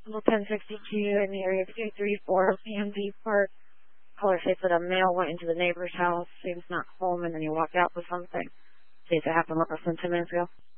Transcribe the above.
Little 1062 in the area of 234 PMD Park. Caller states that a male went into the neighbor's house. He was not home, and then he walked out with something. See if it happened less than 10 minutes ago.